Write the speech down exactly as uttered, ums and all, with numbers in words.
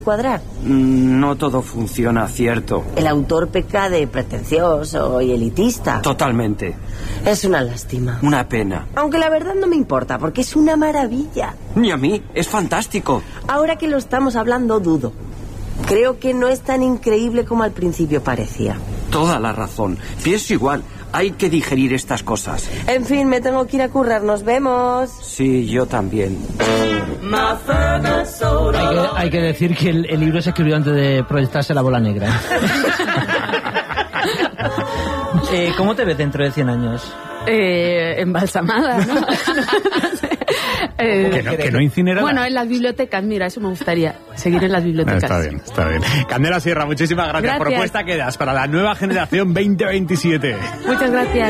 cuadrar. No todo funciona, cierto. El autor peca de pretencioso y elitista. Totalmente. Es una lástima. Una pena. Aunque la verdad no me importa, porque es una maravilla. Ni a mí, es fantástico. Ahora que lo estamos hablando, dudo. Creo que no es tan increíble como al principio parecía. Toda la razón. Pienso igual. Hay que digerir estas cosas. En fin, me tengo que ir a currar. Nos vemos. Sí, yo también. Hay que, hay que decir que el, el libro se escribió antes de proyectarse La bola negra. eh, ¿Cómo te ves dentro de cien años? Eh, embalsamada, ¿no? eh, que no, que no incinerada. Bueno, en las bibliotecas, mira, eso me gustaría, seguir en las bibliotecas. Está bien, está bien. Candela Sierra, muchísimas gracias. Gracias. Propuesta que das para la nueva generación veinte veintisiete. Muchas gracias.